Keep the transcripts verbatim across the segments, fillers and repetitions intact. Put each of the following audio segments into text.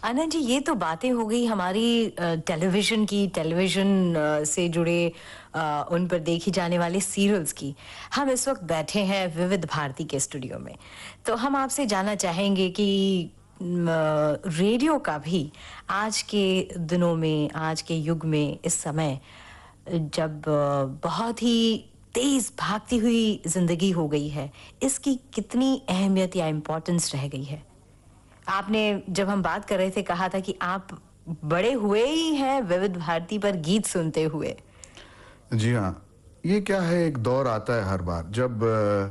आनंद जी, ये तो बातें हो गई हमारी टेलीविजन की, टेलीविजन से जुड़े अ, उन पर देखी जाने वाले सीरियल्स की। हम इस वक्त बैठे हैं विविध भारती के स्टूडियो में, तो हम आपसे जानना चाहेंगे कि म, रेडियो का भी आज के दिनों में, आज के युग में, इस समय जब अ, बहुत ही तेज भागती हुई जिंदगी हो गई है, इसकी कितनी अहमियत या इम्पोर्टेंस रह गई है? आपने जब हम बात कर रहे थे कहा था कि आप बड़े हुए ही हैं विविध भारती पर गीत सुनते हुए। जी हाँ, ये क्या है, एक दौर आता है हर बार जब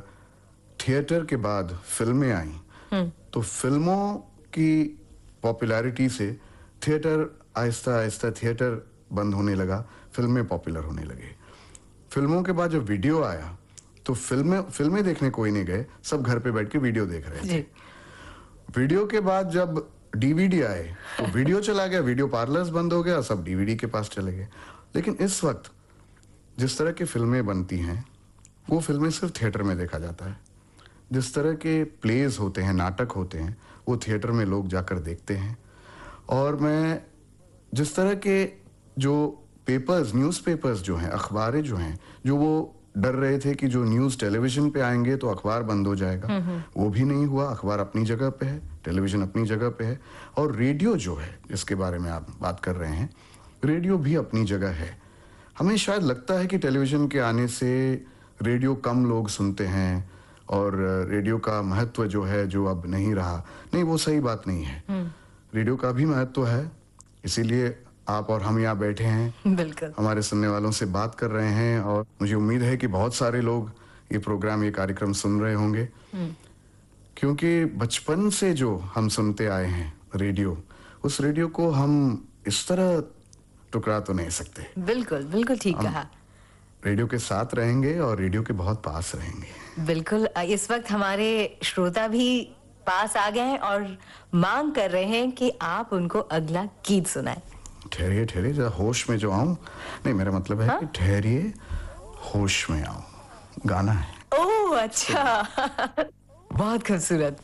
थिएटर के बाद फिल्में आई, तो फिल्मों की पॉपुलैरिटी से थिएटर आहिस्ता आहिस्ता थिएटर बंद होने लगा, फिल्में पॉपुलर होने लगे। फिल्मों के बाद जब वीडियो आया तो फिल्में फिल्में देखने कोई नहीं गए, सब घर पे बैठ के वीडियो देख रहे थे। वीडियो के बाद जब डीवीडी आए तो वीडियो चला गया, वीडियो पार्लर्स बंद हो गया, सब डीवीडी के पास चले गए। लेकिन इस वक्त जिस तरह की फिल्में बनती हैं वो फिल्में सिर्फ थिएटर में देखा जाता है। जिस तरह के प्लेज होते हैं, नाटक होते हैं, वो थिएटर में लोग जाकर देखते हैं। और मैं जिस तरह के जो पेपर्स, न्यूज़पेपर्स जो हैं, अखबारें जो हैं, जो वो डर रहे थे कि जो न्यूज़ टेलीविजन पे आएंगे तो अखबार बंद हो जाएगा, वो भी नहीं हुआ। अखबार अपनी जगह पे है, टेलीविजन अपनी जगह पे है, और रेडियो जो है जिसके बारे में आप बात कर रहे हैं, रेडियो भी अपनी जगह है। हमें शायद लगता है कि टेलीविजन के आने से रेडियो कम लोग सुनते हैं और रेडियो का महत्व जो है जो अब नहीं रहा। नहीं, वो सही बात नहीं है। रेडियो का भी महत्व है, इसीलिए आप और हम यहाँ बैठे हैं, बिल्कुल हमारे सुनने वालों से बात कर रहे हैं, और मुझे उम्मीद है कि बहुत सारे लोग ये प्रोग्राम, ये कार्यक्रम सुन रहे होंगे, क्योंकि बचपन से जो हम सुनते आए हैं रेडियो, उस रेडियो को हम इस तरह टुकरा तो नहीं सकते। बिल्कुल बिल्कुल ठीक कहा। रेडियो के साथ रहेंगे और रेडियो के बहुत पास रहेंगे। बिल्कुल, इस वक्त हमारे श्रोता भी पास आ गए हैं और मांग कर रहे हैं कि आप उनको अगला गीत सुनाएं। ठहरिए ठहरिए, जरा होश में जो आऊं। नहीं, मेरा मतलब है कि ठहरिए, होश में आऊं, गाना है। ओह अच्छा बहुत खूबसूरत।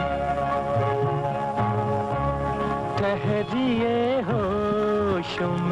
ठहरिए होश में